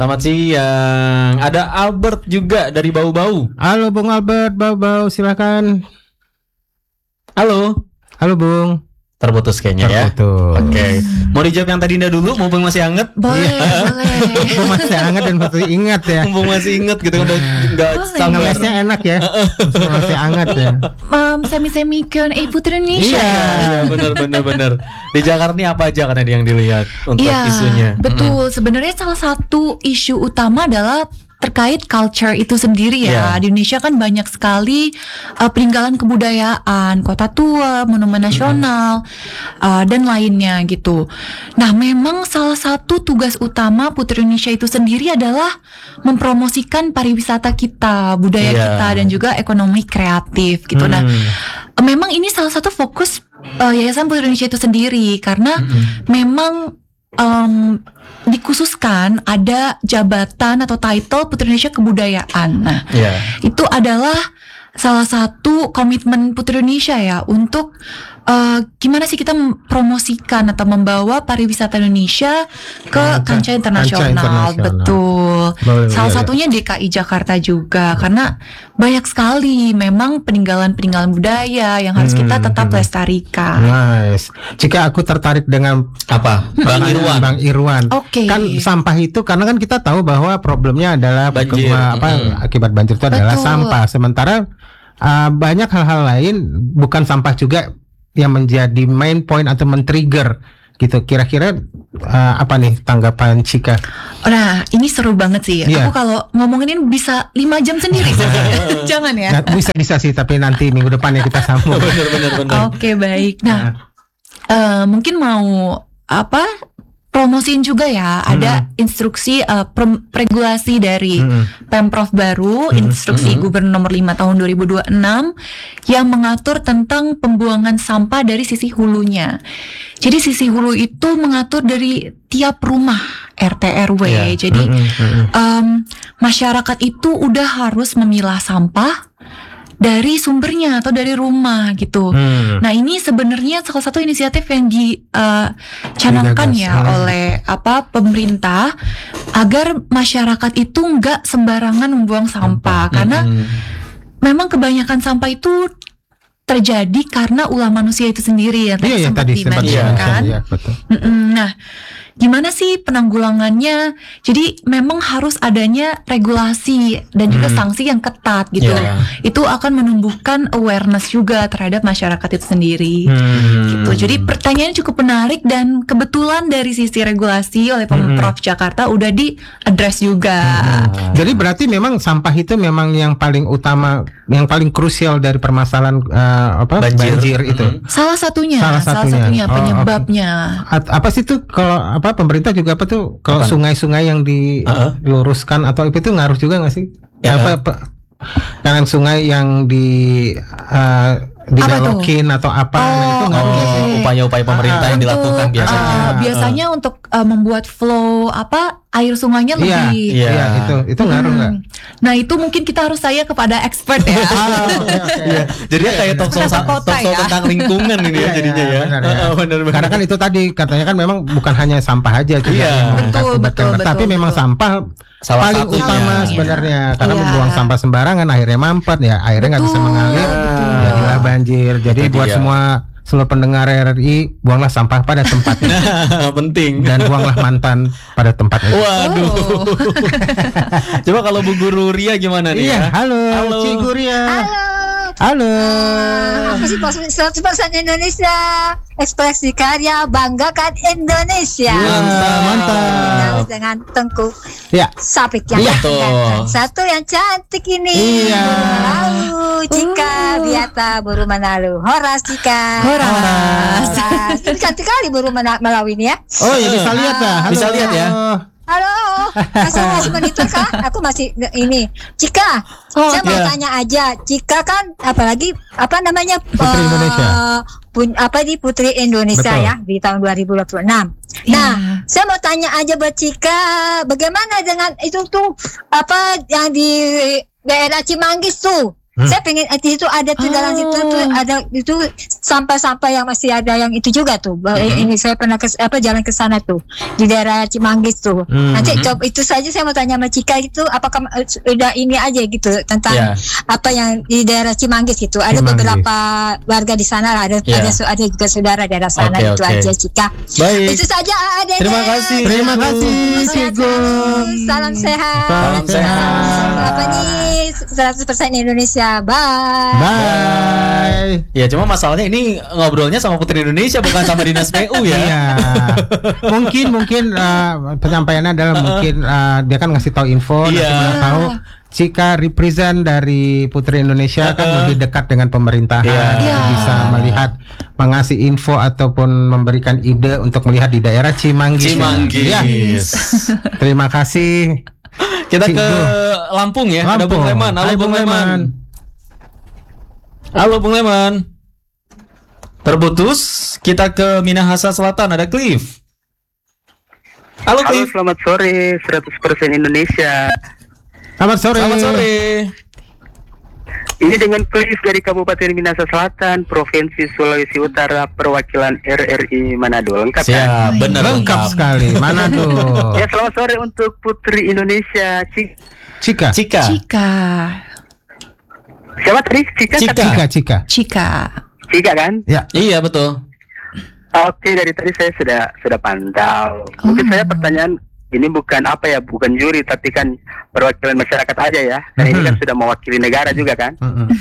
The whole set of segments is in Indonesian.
Selamat siang. Ada Albert juga dari Bau-Bau. Halo Bung Albert, Bau-Bau, silakan. Halo. Halo Bung. Terputus kayaknya ya. Oke. Mau dijawab yang tadi Indah dulu, mumpung masih hangat? Boleh. Mumpung masih hangat dan masih ingat ya. Mumpung masih ingat gitu, udah nggak sampai. Ngelesnya enak ya. Masih hangat ya. Semi-semi Q&A Putri Indonesia. Iya, benar. Di Jakarta ini apa aja kan yang dilihat untuk isunya? Betul. Sebenarnya salah satu isu utama adalah terkait culture itu sendiri ya. Di Indonesia kan banyak sekali peninggalan kebudayaan, kota tua, monumen nasional, dan lainnya gitu. Nah, memang salah satu tugas utama Putri Indonesia itu sendiri adalah mempromosikan pariwisata kita, budaya kita, dan juga ekonomi kreatif gitu. Nah, memang ini salah satu fokus Yayasan Putri Indonesia itu sendiri karena memang dikhususkan ada jabatan atau title Putri Indonesia Kebudayaan. Nah, itu adalah salah satu komitmen Putri Indonesia ya untuk gimana sih kita mempromosikan atau membawa pariwisata Indonesia ke kancah internasional. Betul. Salah satunya DKI Jakarta juga karena banyak sekali memang peninggalan budaya yang harus kita tetap lestarikan. Nice. Jika aku tertarik dengan apa? Bang Irwan. Oke. Kan sampah itu karena kan kita tahu bahwa problemnya adalah banjir. Akibat banjir itu adalah sampah. Sementara banyak hal-hal lain bukan sampah juga yang menjadi main point atau men-trigger gitu. Kira-kira apa nih tanggapan Cika? Nah, ini seru banget sih. Aku kalau ngomongin ini bisa 5 jam sendiri. Jangan ya. Nah, bisa sih, tapi nanti minggu depan ya kita sambung. Benar. Oke, baik. Nah, mungkin mau promosiin juga ya, ada instruksi regulasi dari Pemprov baru, instruksi Gubernur nomor 5 tahun 2026 yang mengatur tentang pembuangan sampah dari sisi hulunya. Jadi sisi hulu itu mengatur dari tiap rumah RT RW. Jadi masyarakat itu udah harus memilah sampah dari sumbernya atau dari rumah gitu. Nah, ini sebenarnya salah satu inisiatif yang dicanangkan oleh pemerintah agar masyarakat itu nggak sembarangan membuang sampah karena memang kebanyakan sampah itu terjadi karena ulah manusia itu sendiri yang tadi sempat dimention. Nah, gimana sih penanggulangannya? Jadi memang harus adanya regulasi dan juga sanksi yang ketat gitu. Itu akan menumbuhkan awareness juga terhadap masyarakat itu sendiri. Gitu. Jadi pertanyaannya cukup menarik dan kebetulan dari sisi regulasi oleh Pemprov Jakarta udah di-address juga. Jadi berarti memang sampah itu memang yang paling utama, yang paling krusial dari permasalahan banjir itu. Salah satunya penyebabnya. Apa sih tuh kalau pemerintah juga kalau sungai-sungai yang diluruskan atau itu ngaruh juga nggak sih? Karena sungai yang dibelokin atau itu ngaruh nggak sih? Upaya-upaya pemerintah yang dilakukan biasanya untuk membuat flow air sungainya lebih. Itu ngaruh nggak? Nah, itu mungkin kita harus tanya kepada expert ya. Jadi kayak talk show tentang lingkungan ini ya jadinya ya. Benar. Karena kan itu tadi katanya kan memang bukan hanya sampah aja juga. Betul. Tapi memang sampah paling utama sebenarnya karena membuang sampah sembarangan akhirnya mampet ya, akhirnya nggak bisa mengalir, jadilah banjir. Jadi buat seluruh pendengar RRI, buanglah sampah pada tempatnya. Penting. Dan buanglah mantan pada tempatnya. Waduh. Coba kalau Bu Guru Ria gimana nih? Halo. Ci Guria. Halo. Aku sih 100% Indonesia. Ekspresi karya, banggakan Indonesia. Mantap. Dengan Tengku Sapik yang ganteng. Satu yang cantik ini. Buru Manalu, Cika Biata, Buru Manalu. Horas Cika. Horas. Itu cantik kali Buru Manalu ini ya. Oh ya, bisa lihat ya. Bisa lihat ya. Halo, masih monitor kah? Aku masih ini. Cika, saya mau tanya aja. Cika kan apalagi Putri Indonesia. Putri Indonesia. Betul. Ya di tahun 2026. Nah, saya mau tanya aja buat Cika, bagaimana dengan itu tuh yang di daerah Cimanggis tuh? Saya pengen di situ ada tuh dalam situ tuh ada itu sampah-sampah yang masih ada yang itu juga tuh. Ini saya pernah jalan ke sana tuh di daerah Cimanggis tuh. Nanti coba itu saja saya mau tanya sama Cika itu apakah udah ini aja gitu tentang apa yang di daerah Cimanggis gitu. Ada beberapa warga di sana lah, ada juga saudara daerah sana itu aja Cika. Baik. Itu saja ada. Terima kasih. Terima kasih Cigo. Salam sehat. Salam sehat. Apa nih 100% Indonesia. Bye. Bye. Ya cuma masalahnya ini ngobrolnya sama Putri Indonesia bukan sama Dinas PU ya. Iya. Mungkin penyampaiannya adalah mungkin dia kan ngasih tahu info, nanti mana tahu jika represent dari Putri Indonesia kan lebih dekat dengan pemerintahan, bisa melihat, mengasih info ataupun memberikan ide untuk melihat di daerah Cimanggis. Ya. Terima kasih. Kita ke Lampung ya. Ada Bung Leman. Halo Bung Leman. Halo Bung Leman. Terputus. Kita ke Minahasa Selatan. Ada Cliff. Halo Cliff. Selamat sore 100% Indonesia. Selamat sore. Selamat sore. Ini dengan Cliff dari Kabupaten Minahasa Selatan, Provinsi Sulawesi Utara, perwakilan RRI Manado. Lengkap kan? Siap, benar Lengkap sekali. Manado. Ya, selamat sore untuk Putri Indonesia. Cika. Siapa tadi? Cika. Cika kan? Ya. Iya betul. Oke, dari tadi saya sudah pantau. Mungkin saya pertanyaan ini bukan juri, tapi kan perwakilan masyarakat aja ya. Dan ini kan sudah mewakili negara juga kan.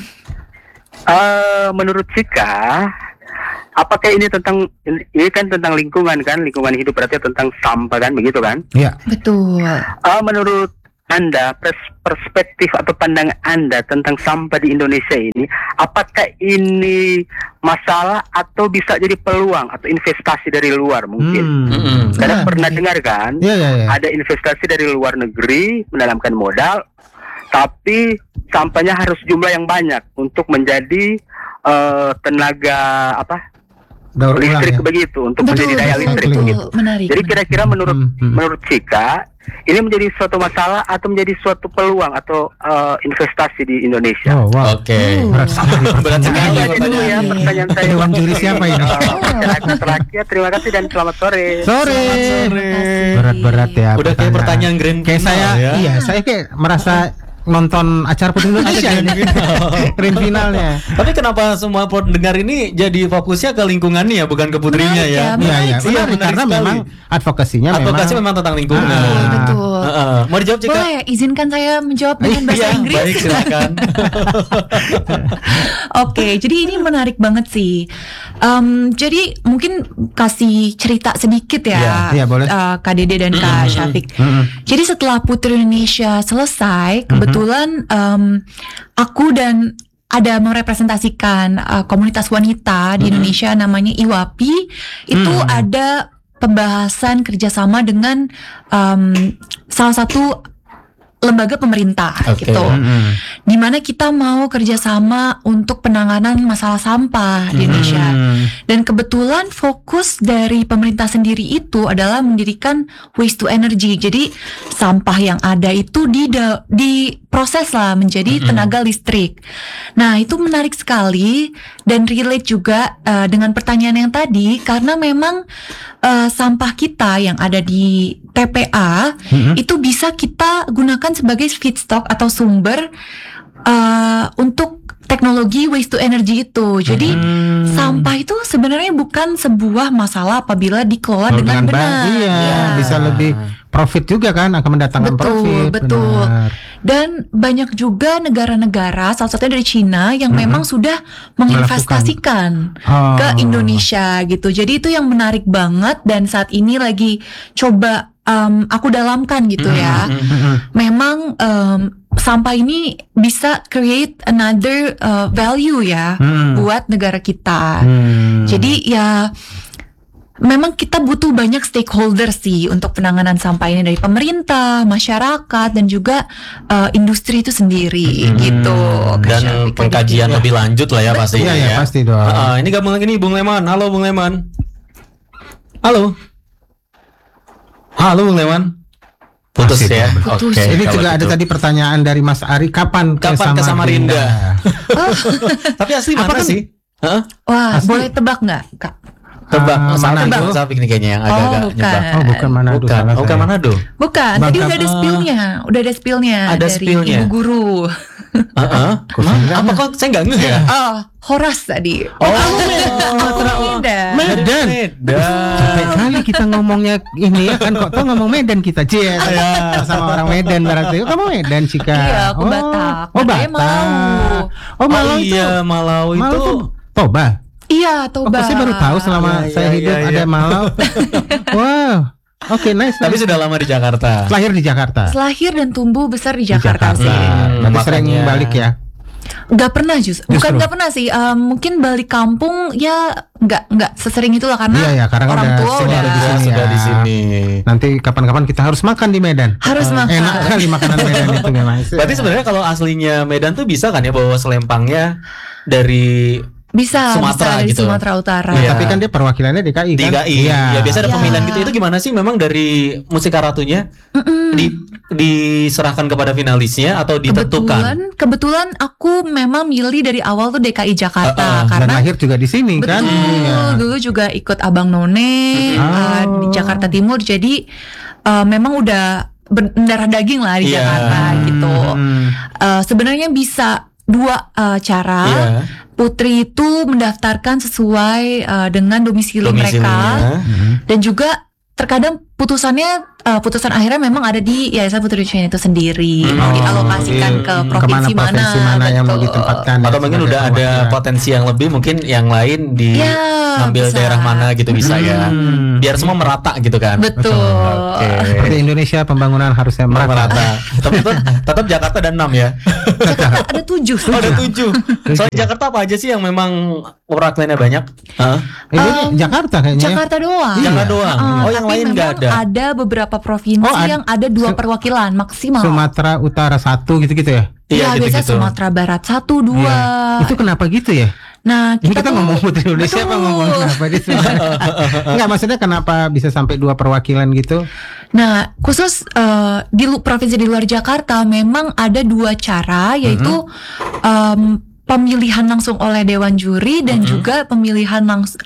Menurut Cika, apakah ini kan tentang lingkungan kan? Lingkungan hidup berarti tentang sampah kan, begitu kan? Iya. Betul. Menurut Anda, perspektif atau pandangan Anda tentang sampah di Indonesia ini, apakah ini masalah atau bisa jadi peluang atau investasi dari luar mungkin? Karena pernah dengar kan, ada investasi dari luar negeri menanamkan modal, tapi sampahnya harus jumlah yang banyak untuk menjadi tenaga listrik begitu, untuk menjadi daya listrik begitu. Menarik, jadi kira-kira menurut Cika, ini menjadi suatu masalah atau menjadi suatu peluang atau investasi di Indonesia? Oh, wow. Oke. Berat sekali. Dulu ya pertanyaan saya. Bang juri siapa ini? Terakhir, terima kasih dan selamat sore. Sore. Berat ya. Udah kayak pertanyaan grand kayak final saya, ya. Iya, saya kayak merasa nonton acara Putri Indonesia ini. Grand finalnya. Tapi kenapa semua pendengar ini jadi fokusnya ke lingkungannya ya, bukan ke putrinya ya? Iya, menarik karena sekali. memang advokasi memang tentang lingkungan. Betul. Mau dijawab Cika? Boleh, izinkan saya menjawab dengan bahasa Inggris. Baik, silakan. Oke, jadi ini menarik banget sih. Jadi mungkin kasih cerita sedikit ya, Iya, boleh. Kak Dede dan Kak Syafiq. Jadi setelah Putri Indonesia selesai, kebetulan aku dan ada merepresentasikan komunitas wanita di Indonesia namanya IWAPI. Itu ada pembahasan kerjasama dengan salah satu lembaga pemerintah gitu, dimana kita mau kerjasama untuk penanganan masalah sampah di Indonesia. Dan kebetulan fokus dari pemerintah sendiri itu adalah mendirikan waste to energy. Jadi sampah yang ada itu diproses lah menjadi tenaga listrik. Nah itu menarik sekali dan relate juga dengan pertanyaan yang tadi, karena memang sampah kita yang ada di TPA itu bisa kita gunakan sebagai feedstock atau sumber untuk teknologi waste to energy itu. Jadi sampah itu sebenarnya bukan sebuah masalah apabila dikelola dengan benar. Iya, bisa lebih profit juga kan, akan mendatangkan profit. Betul. Dan banyak juga negara-negara, salah satunya dari Cina, yang memang sudah menginvestasikan ke Indonesia gitu. Jadi itu yang menarik banget dan saat ini lagi coba aku dalamkan gitu ya. Memang sampah ini bisa create another value ya buat negara kita. Jadi ya memang kita butuh banyak stakeholder sih untuk penanganan sampah ini, dari pemerintah, masyarakat, dan juga industri itu sendiri gitu. Dan pengkajian lebih lanjut lah ya pasti. Iya ya, pasti dong. Ini gabung lagi nih Bung Leman. Halo Bung Leman. Halo Bung Leman. Putus Masih ya. belum. Putus. Oke. Ini kalau juga ada gitu. tadi pertanyaan dari Mas Ari, kapan ke Samarinda? Tapi asli Apa mana kan- sih? Heeh. Wah, Asli. boleh tebak nggak, Kak? Tebak. Ah, Salah Manado. tebak Sapik nih kayaknya yang agak-agak bukan. nyeblak. Oh, bukan Manado. Bukan. salah Oh, bukan saya. Manado. Bukan, tadi Bangka. udah ada spillnya. Udah ada spillnya Ada dari spillnya. ibu guru. Heeh. Apa kok saya enggak ngeh ya? Oh, Horas tadi. Oh, Medan. Medan. Capek kali kita ngomongnya ini ya kan, kok tau ngomong Medan kita, Cie. Sama orang Medan berarti. Kamu Medan, Cika? Iya, aku Batak. Oh, Makanya Batak. Malau. Oh, Malau itu. Iya, Malau Malau itu. itu Toba. Iya, Oh, Toba. saya baru tahu selama Iya, saya iya, hidup iya, ada iya. Malau. Wow. Oke, nice. Tapi sudah lama di Jakarta. lahir di Jakarta. Lahir dan tumbuh besar di Jakarta, sih. Berarti sering makanya. balik ya. Gak pernah bukan Justru. gak pernah sih. Mungkin balik kampung ya nggak sesering itulah karena Iya ya, karena kan orang udah tua senior udah di sini Sudah ya. di sini. Nanti kapan-kapan kita harus makan di Medan. harus makan. Enak kali makanan Medan itu memang. Berarti sebenarnya kalau aslinya Medan tuh bisa kan ya bawa selempangnya dari Bisa Sumatera dari gitu. Sumatera Utara. Iya. Tapi kan dia perwakilannya DKI kan? DKI. Iya. Ya biasa ada Iya. pemilihan gitu. Itu gimana sih memang dari Musika Ratunya diserahkan kepada finalisnya atau ditentukan? Kebetulan aku memang milih dari awal tuh DKI Jakarta Dan karena lahir juga di sini kan? betul Iya. dulu juga ikut Abang None di Jakarta Timur, jadi memang udah berdarah daging lah di Iya. Jakarta gitu. Sebenarnya bisa dua cara. Iya. Putri itu mendaftarkan sesuai dengan domisili mereka, Domisilinya. dan juga terkadang putusan akhirnya memang ada di Yayasan Putri Indonesia itu sendiri, mau dialokasikan ke provinsi Kemana provinsi mana yang mau betul. ditempatkan? Atau ya, mungkin sebagai udah ada perwakilan. potensi yang lebih, mungkin yang lain di Ya, ngambil bisa. daerah mana gitu bisa ya. Biar semua merata gitu kan. Betul. Oke. Seperti Indonesia pembangunan harusnya merata. Merata. Tapi tetap Jakarta ada 6 ya. Jakarta ada 7. Oh, ada 7. Soal Jakarta apa aja sih yang memang perwakilannya banyak? Hah? Ini Jakarta kayaknya. ya? Jakarta doang. Jakarta doang. Oh, yang Tapi lain nggak memang ada. ada beberapa provinsi Oh, yang ada 2 perwakilan maksimal. Sumatera Utara 1 gitu-gitu ya? Iya, biasa gitu-gitu. Sumatera Barat 1, 2. Iya. Itu kenapa gitu ya? Nah, Ini kita tuh- ngomong Putri Indonesia apa Betul. ngomong apa di sini? Enggak, maksudnya kenapa bisa sampai 2 perwakilan gitu? Nah, khusus provinsi di luar Jakarta memang ada 2 cara, yaitu pemilihan langsung oleh Dewan Juri dan juga pemilihan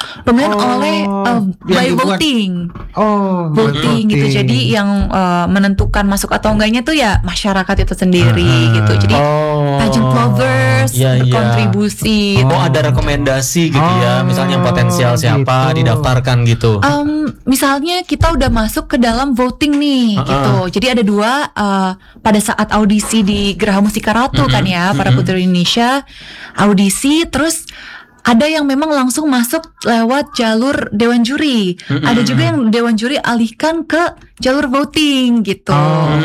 oleh by yang dibuat- voting. Oh, Voting gitu. Jadi yang menentukan masuk atau enggaknya tuh ya masyarakat itu sendiri gitu. Jadi pageant lovers Iya, iya. berkontribusi. Oh, ada rekomendasi gitu ya. Misalnya yang potensial siapa gitu. didaftarkan gitu. Misalnya kita udah masuk ke dalam voting nih gitu. Jadi ada 2 pada saat audisi di Geraha Musika Ratu kan ya, para putri Indonesia audisi, terus ada yang memang langsung masuk lewat jalur Dewan Juri. Ada juga yang Dewan Juri alihkan ke jalur voting gitu.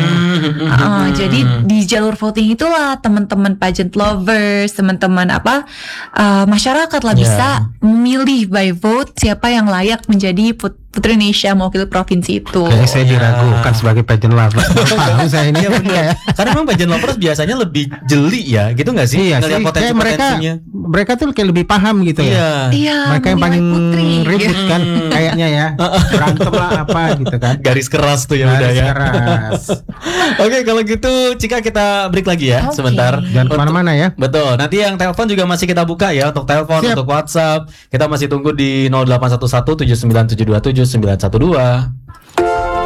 Jadi di jalur voting itulah teman-teman pageant lovers, teman-teman masyarakat lah bisa memilih by vote siapa yang layak menjadi Putri Indonesia mewakili provinsi itu. Kayaknya saya diragukan sebagai pageant lover. Paham saya ini. Iya benar. Karena memang pageant lovers biasanya lebih jeli ya, gitu nggak sih? Iya Ngelihat sih, kayak mereka tuh kayak lebih paham gitu ya. Iya, Mereka yang paling menilai putri. ribut kan kayaknya ya. Berantem lah apa gitu kan. Garis keras tuh ya udah Garis ya. keras. Oke, kalau gitu Cika kita break lagi ya Oke. sebentar. Jangan kemana-mana ya. Betul. Nanti yang telepon juga masih kita buka ya, untuk telepon, Siap. untuk WhatsApp. Kita masih tunggu di 0811 7972 912.